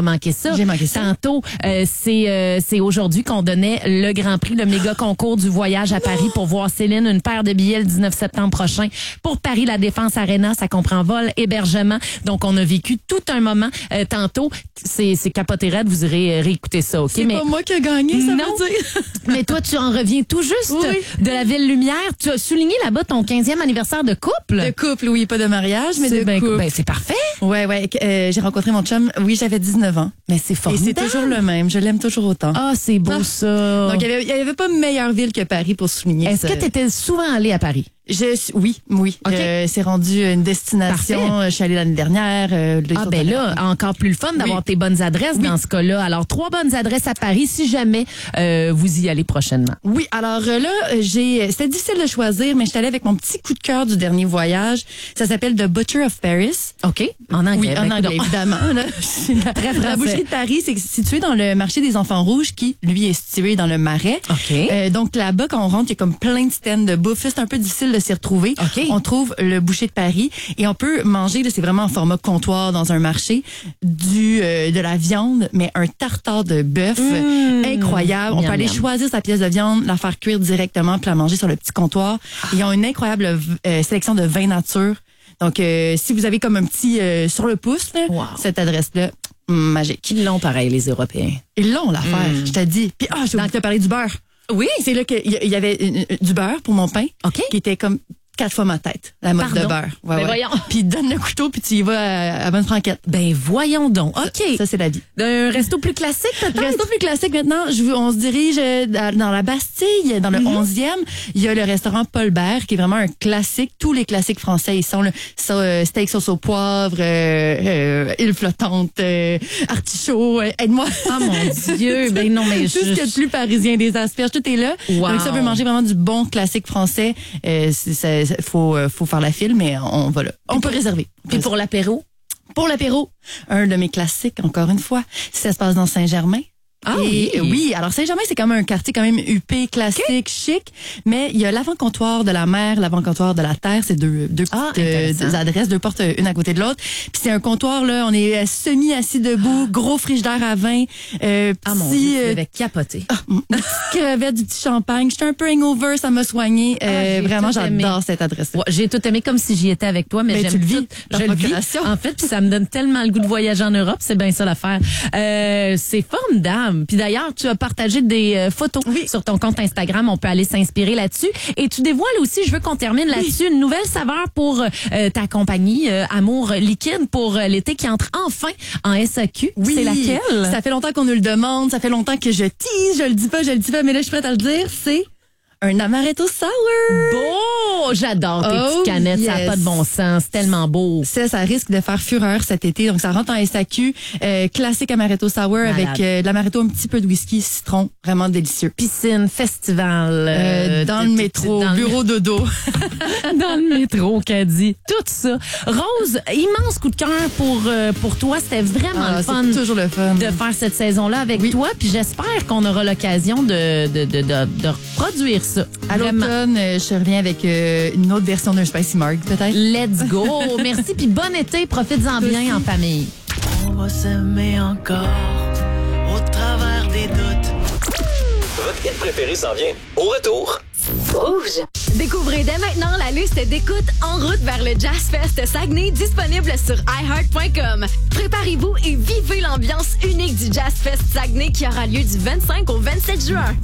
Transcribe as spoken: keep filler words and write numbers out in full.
t'as manqué ça. J'ai manqué ça. Tantôt, euh, c'est euh, c'est aujourd'hui qu'on donnait le Grand Prix, le méga concours du voyage à Paris pour voir Céline, une paire de billets le dix-neuf septembre prochain pour Paris La Défense Arena. Ça comprend vol, hébergement. Donc, on a vécu tout un moment. Euh, tantôt, c'est c'est capoté raide. Vous irez euh, réécouter ça, OK? C'est Mais pas moi qui ai gagné, ça non. veut dire. Mais toi, tu en reviens tout juste Oui. de la Ville Lumière. Tu as souligné là-bas ton quinzième anniversaire de couple. De couple, oui, pas de mariage, mais C'est de ben- couple. ben, c'est parfait. Ouais, ouais. euh, j'ai rencontré mon chum, oui, j'avais dix-neuf ans. Mais c'est Et formidable. c'est toujours le même. Je l'aime toujours autant. Ah, c'est beau Ah. ça. Donc, il n'y avait, il y avait pas meilleure ville que Paris pour souligner Est-ce ça. que tu étais souvent allé à Paris? Je suis, oui, oui. OK. Euh, c'est rendu une destination. Parfait. Je suis allée l'année dernière. Euh, les Ah jours ben de- là, encore plus le fun d'avoir Oui. tes bonnes adresses Oui. dans ce cas-là. Alors, trois bonnes adresses à Paris si jamais euh, vous y allez prochainement. Oui, alors euh, là, euh, j'ai, c'était difficile de choisir, mais je suis allée avec mon petit coup de cœur du dernier voyage. Ça s'appelle The Butcher of Paris. OK? En anglais. Oui, en ben, anglais, coudonc. évidemment. Là. la, Très la français. boucherie de Paris, c'est situé dans le marché des Enfants Rouges qui, lui, est situé dans le Marais. OK. Euh, donc là-bas, quand on rentre, il y a comme plein de stands de bouffe. C'est un peu difficile de s'y retrouver. OK. On trouve le boucher de Paris et on peut manger, là, c'est vraiment en format comptoir dans un marché, du euh, de la viande, mais un tartare de bœuf Mmh. incroyable. On Miam, peut aller miam. choisir sa pièce de viande, la faire cuire directement, puis la manger sur le petit comptoir. Ils ont une incroyable euh, sélection de vins nature. Donc, euh, si vous avez comme un petit euh, sur le pouce, là, Wow. cette adresse-là, magique. Ils l'ont pareil, les Européens. Ils l'ont, l'affaire, Mm. je te dis. Puis, ah, j'ai oublié de te parler du beurre. Oui. C'est là qu'il y il y avait une- une- du beurre pour mon pain, OK. qui était comme quatre fois ma tête, la mode Pardon? de beurre. Ouais, Ben ouais. voyons. Puis donne le couteau, puis tu y vas à, à bonne franquette. Ben voyons donc. OK. Ça, c'est la vie. D'un resto plus classique, peut-être? Resto plus classique maintenant, je, veux- on se dirige euh, dans dans la Bastille, dans le Mhm. onzième. Il y a le restaurant Paul Bert, qui est vraiment un classique. Tous les classiques français, ils sont là. Ça, euh, steak sauce au poivre, euh, euh, île flottante, euh, artichaut, euh, aide-moi. Ah mon Dieu. Ben non, mais Tout ce qu'il y a de je... plus parisien, des asperges, tout est là. Wow. Donc, ça veut manger vraiment du bon classique français. Euh, c'est- ça- ça- faut, euh, faut faire la file, mais on va là. On peut réserver. Puis pour l'apéro? Pour l'apéro, un de mes classiques, encore une fois, ça se passe dans Saint-Germain. Ah Et, oui. euh, oui, alors Saint-Germain, c'est quand même un quartier quand même huppé, classique, chic, mais il y a l'avant-comptoir de la mer, l'avant-comptoir de la terre, c'est deux, deux Ah, petites euh, intéressant. deux adresses, deux portes euh, une à côté de l'autre. Puis c'est un comptoir, là, on est euh, semi-assis debout, gros frigidaire à vin, euh, Ah mon petit, Dieu, tu euh, devais capoter. des petites crevettes, du petit champagne. J'étais un peu hangover, ça m'a soigné. Euh, Ah, j'ai vraiment, tout aimé. j'adore cette adresse. Ouais, j'ai tout aimé comme si j'y étais avec toi, mais Ben, j'aime tu le vis, tout. par Je le vis. procuration. En fait, puis ça me donne tellement le goût de voyager en Europe, c'est bien ça l'affaire. Euh, c'est formidable. Puis d'ailleurs, tu as partagé des euh, photos Oui. sur ton compte Instagram. On peut aller s'inspirer là-dessus. Et tu dévoiles aussi, je veux qu'on termine là-dessus, une nouvelle saveur pour euh, ta compagnie euh, Amour Liquide pour euh, l'été qui entre enfin en S A Q. Oui. C'est laquelle? Ça fait longtemps qu'on nous le demande, ça fait longtemps que je tease, je le dis pas, je le dis pas, mais là, je suis prête à le dire, c'est un amaretto sour. Beau! J'adore tes Oh, petites canettes. Ça n'a yes. pas de bon sens. C'est tellement beau. Ça, ça risque de faire fureur cet été. Donc, ça rentre en S A Q. Euh, classique amaretto sour avec euh, de l'amaretto, un petit peu de whisky, citron. Vraiment délicieux. Piscine, festival. Euh, euh, dans t- le t- métro, dans le- bureau dodo. dans le métro, qu'a dit. Tout ça. Rose, immense coup de cœur pour, euh, pour toi. C'était vraiment Ah, le fun c'est toujours le fun. de faire cette saison-là avec Oui. toi. Puis j'espère qu'on aura l'occasion de, de, de, de, de reproduire ça. À Vraiment. l'automne, euh, je reviens avec euh, une autre version d'un Spicy Marg, peut-être. Let's go. Merci. Puis bon été. Profites-en bien en famille. On va s'aimer encore au travers des doutes. Votre hit préféré s'en vient. Au retour, Rouge. Découvrez dès maintenant la liste d'écoute En route vers le Jazz Fest Saguenay disponible sur i heart point com. Préparez-vous et vivez l'ambiance unique du Jazz Fest Saguenay qui aura lieu du vingt-cinq au vingt-sept juin.